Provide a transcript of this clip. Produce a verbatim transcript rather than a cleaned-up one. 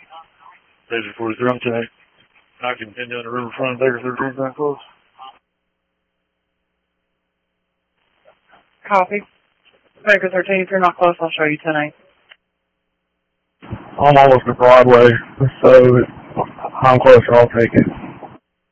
Laser forty-three, I'm tonight. I can pin down the riverfront, Baker thirteen, nine close. Copy. Baker thirteen, if you're not close, I'll show you tonight. I'm almost to Broadway, so I'm closer, I'll take it.